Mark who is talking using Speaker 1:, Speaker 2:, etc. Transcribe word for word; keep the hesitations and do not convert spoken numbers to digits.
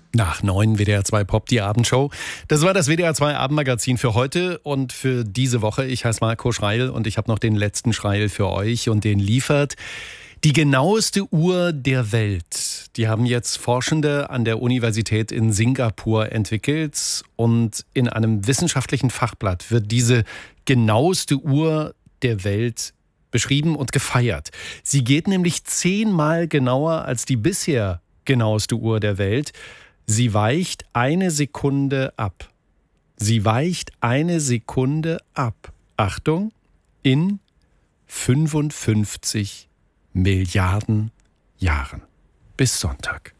Speaker 1: Nach neun W D R zwei Pop, die Abendshow. Das war das W D R zwei Abendmagazin für heute und für diese Woche. Ich heiße Marco Schreil und ich habe noch den letzten Schreil für euch und den liefert die genaueste Uhr der Welt. Die haben jetzt Forschende an der Universität in Singapur entwickelt und in einem wissenschaftlichen Fachblatt wird diese genaueste Uhr der Welt beschrieben und gefeiert. Sie geht nämlich zehnmal genauer als die bisher genaueste Uhr der Welt. Sie weicht eine Sekunde ab. Sie weicht eine Sekunde ab. Achtung, in fünfundfünfzig Milliarden Jahren. Bis Sonntag.